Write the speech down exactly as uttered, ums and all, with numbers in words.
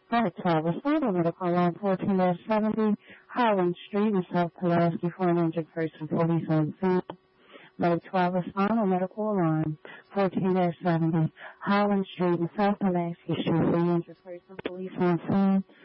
Flight twelve, respond to medical line fourteen seventy, Highland Street in South Pulaski for an injured person, police on scene. Flight twelve, respond to medical line fourteen seventy, Highland Street in South Pulaski Street for an injured person, police on scene.